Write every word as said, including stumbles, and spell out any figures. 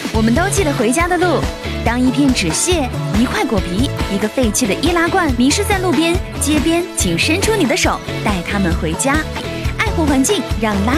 我们都记得回家的路。当一片纸屑、一块果皮、一个废弃的易拉罐迷失在路边、街边，请伸出你的手，带他们回家。爱护环境，让垃